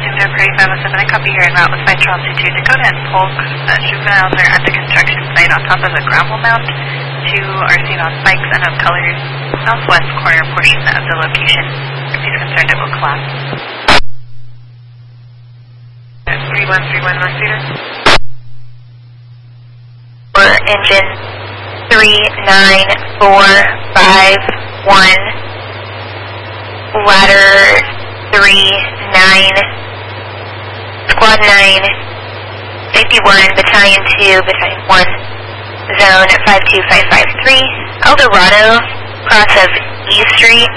Victor Prairie 507, I copy your en route with 5 Charles 22 Dakota and Polk. Juveniles are at the construction site on top of a gravel mound. 2 are seen on bikes and of colors. Southwest corner portion of the location. If he's concerned, it will collapse. 3131 North Cedar. For engine 39451, ladder 39, squad 9, safety 1, battalion 2, battalion 1, zone 52553, Eldorado, cross of E Street,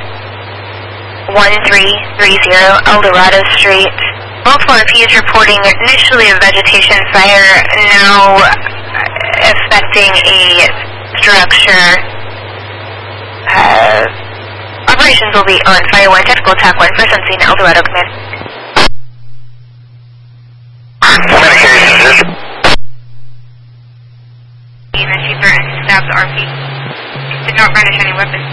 1330, Eldorado Street. Multiple RPs reporting initially a vegetation fire, now affecting a structure. Operations will be on Fire 1, Tactical Attack 1, first on scene, Eldorado Command. Communications. Even cheaper and stabbed RP. Did not brandish any weapons.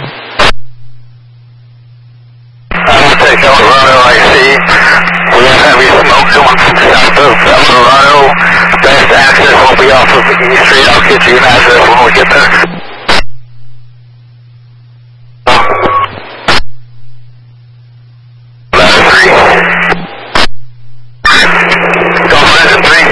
Take Eldorado, I see. We have heavy smoke going from south of Eldorado. Best access will be off of E Street. I'll get you an address when we get there. Ladder 3. Golf Legend 3.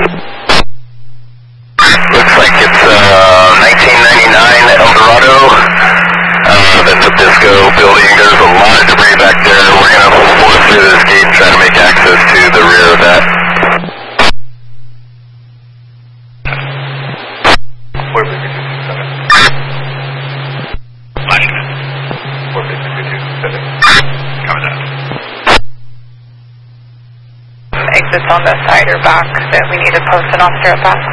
Looks like it's 1999 Eldorado. That's a disco building. There's a lot of debris back there. We're going to force through this gate and try to make access to the rear of that. 45227. Flashing it. 45227. Cover that. Exits on the side or back that we need to post an officer at back.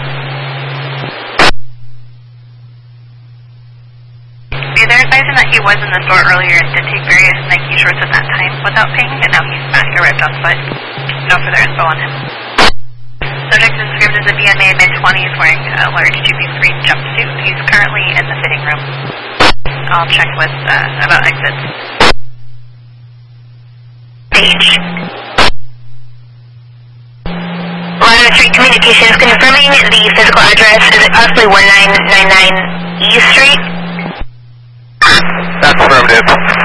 They're advising that he was in the store earlier and did take various Nike shorts at that time without paying, and now he's back arrived on site. No further info on him. Subject is described as a BMA mid-20s wearing a large GB3 jumpsuit. He's currently in the fitting room. I'll check with about exits. Stage. Ladder 3 Communications confirming the physical address. Is it possibly 1999 E Street? That's affirmative.